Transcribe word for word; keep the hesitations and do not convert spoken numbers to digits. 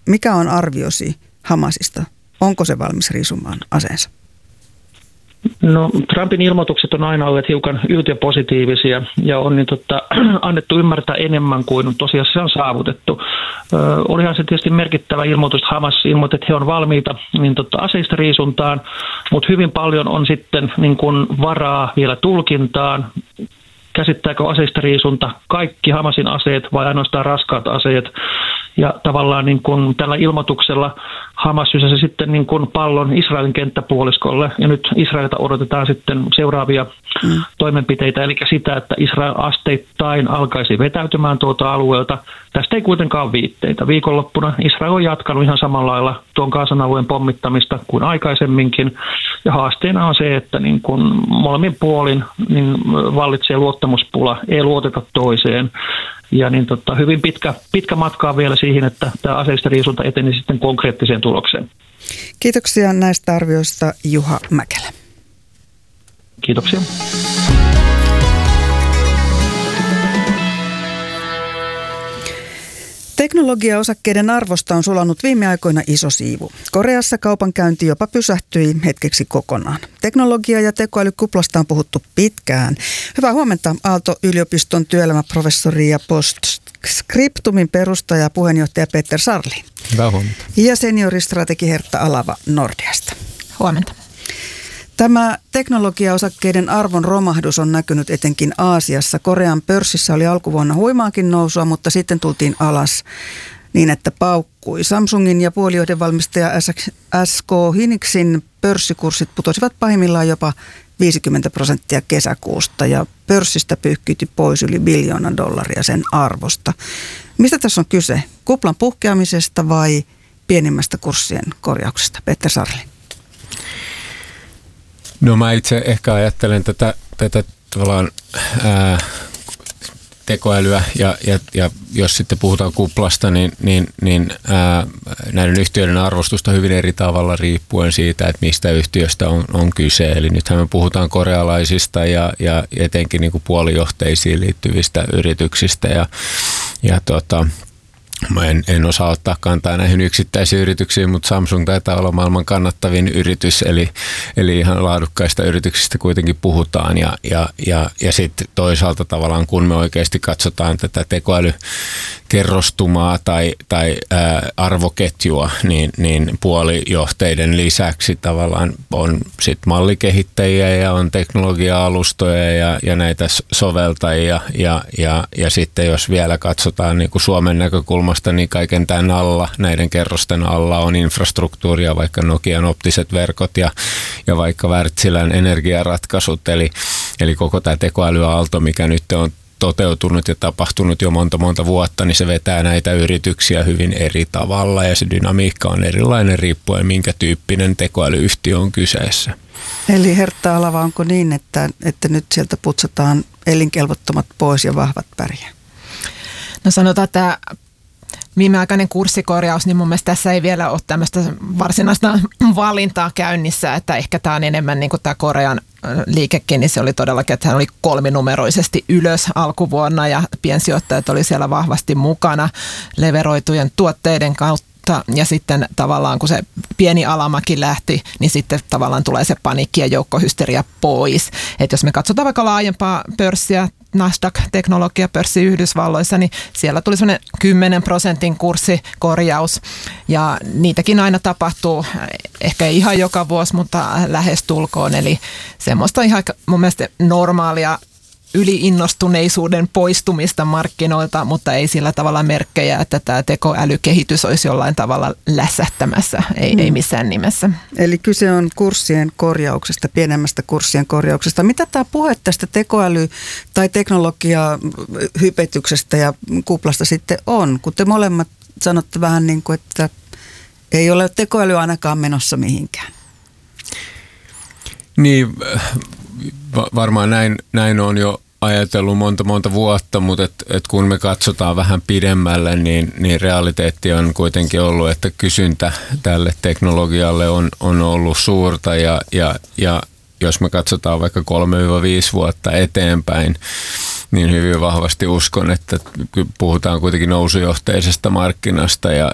mikä on arviosi Hamasista? Onko se valmis riisumaan aseensa? No, Trumpin ilmoitukset on aina olleet hiukan yltiöpositiivisia ja on niin, tota, annettu ymmärtää enemmän kuin tosiaan se on saavutettu. Ö, olihan se tietysti merkittävä ilmoitus, Hamas ilmoitti, että he on valmiita niin, tota, aseista riisuntaan, mutta hyvin paljon on sitten niin kuin varaa vielä tulkintaan. Käsittääkö aseista riisunta kaikki Hamasin aseet vai ainoastaan raskaat aseet? Ja tavallaan niin kuin tällä ilmoituksella Hamas sysäsi sitten niin kuin pallon Israelin kenttäpuoliskolle. Ja nyt Israelilta odotetaan sitten seuraavia mm. toimenpiteitä, eli sitä, että Israel asteittain alkaisi vetäytymään tuolta alueelta. Tästä ei kuitenkaan viitteitä. Viikonloppuna Israel on jatkanut ihan samalla lailla tuon Gazan alueen pommittamista kuin aikaisemminkin. Ja haasteena on se, että niin kuin molemmin puolin niin vallitsee luottamuspula, ei luoteta toiseen. Ja niin tota, hyvin pitkä, pitkä matkaa vielä siihen, että tämä aseistariisunta eteni sitten konkreettiseen tulokseen. Kiitoksia näistä arvioista, Juha Mäkelä. Kiitoksia. Teknologiaosakkeiden arvosta on sulanut viime aikoina iso siivu. Koreassa kaupankäynti jopa pysähtyi hetkeksi kokonaan. Teknologia- ja tekoälykuplasta on puhuttu pitkään. Hyvää huomenta Aalto-yliopiston työelämäprofessori ja Postscriptumin perustaja ja puheenjohtaja Peter Sarli. Hyvää huomenta. Ja senioristrategi Hertta Alava Nordeasta. Huomenta. Tämä teknologiaosakkeiden arvon romahdus on näkynyt etenkin Aasiassa. Korean pörssissä oli alkuvuonna huimaakin nousua, mutta sitten tultiin alas niin, että paukkui. Samsungin ja puolijohdevalmistaja S K Hynixin pörssikurssit putosivat pahimmillaan jopa viisikymmentä prosenttia kesäkuusta ja pörssistä pyyhkiytyi pois yli biljoona dollaria sen arvosta. Mistä tässä on kyse? Kuplan puhkeamisesta vai pienimmästä kurssien korjauksesta? Peter Sarli. No mä itse ehkä ajattelen tätä, tätä tavallaan ää, tekoälyä ja, ja, ja jos sitten puhutaan kuplasta, niin, niin, niin ää, näiden yhtiöiden arvostusta hyvin eri tavalla riippuen siitä, että mistä yhtiöstä on, on kyse. Eli nythän me puhutaan korealaisista ja, ja etenkin niin kuin puolijohteisiin liittyvistä yrityksistä ja, ja tota, mä en, en osaa ottaa kantaa näihin yksittäisiin yrityksiin, mutta Samsung taitaa olla maailman kannattavin yritys, eli, eli ihan laadukkaista yrityksistä kuitenkin puhutaan. Ja, ja, ja, ja sitten toisaalta tavallaan, kun me oikeasti katsotaan tätä tekoälykerrostumaa tai, tai ää, arvoketjua, niin, niin puolijohteiden lisäksi tavallaan on sit mallikehittäjiä ja on teknologia-alustoja ja, ja näitä soveltajia. Ja, ja, ja sitten jos vielä katsotaan niin kuin Suomen näkökulmasta, niin kaiken tämän alla, näiden kerrosten alla on infrastruktuuria, vaikka Nokian optiset verkot ja, ja vaikka Wärtsilän energiaratkaisut, eli, eli koko tämä tekoälyaalto, mikä nyt on toteutunut ja tapahtunut jo monta monta vuotta, niin se vetää näitä yrityksiä hyvin eri tavalla ja se dynamiikka on erilainen riippuen, minkä tyyppinen tekoälyyhtiö on kyseessä. Eli Hertta Alava, onko niin, että, että nyt sieltä putsataan elinkelvottomat pois ja vahvat pärjää? No sanotaan, että viimeaikainen kurssikorjaus, niin mun mielestä tässä ei vielä ole tämmöistä varsinaista valintaa käynnissä, että ehkä tämä on enemmän niin kuin tämä Korean liikekin, niin se oli todellakin, että hän oli kolminumeroisesti ylös alkuvuonna ja piensijoittajat oli siellä vahvasti mukana leveroitujen tuotteiden kautta. Ja sitten tavallaan kun se pieni alamäki lähti, niin sitten tavallaan tulee se paniikki ja joukkohysteria pois. Että jos me katsotaan vaikka laajempaa pörssiä, Nasdaq-teknologiapörssi Yhdysvalloissa, niin siellä tuli semmoinen kymmenen prosentin kurssikorjaus ja niitäkin aina tapahtuu, ehkä ei ihan joka vuosi, mutta lähestulkoon. Eli semmoista ihan mun mielestä normaalia yliinnostuneisuuden poistumista markkinoilta, mutta ei sillä tavalla merkkejä, että tämä tekoälykehitys olisi jollain tavalla lässähtämässä, ei, mm. ei missään nimessä. Eli kyse on kurssien korjauksesta, pienemmästä kurssien korjauksesta. Mitä tämä puhe tästä tekoäly- tai teknologiahypetyksestä ja kuplasta sitten on? Kun te molemmat sanotte vähän niin kuin, että ei ole tekoäly ainakaan menossa mihinkään. Niin, varmaan näin, näin on jo ajatellut monta monta vuotta, mutta et, et kun me katsotaan vähän pidemmälle, niin, niin realiteetti on kuitenkin ollut, että kysyntä tälle teknologialle on, on ollut suurta ja, ja, ja jos me katsotaan vaikka kolme viisi vuotta eteenpäin, niin hyvin vahvasti uskon, että puhutaan kuitenkin nousujohteisesta markkinasta ja,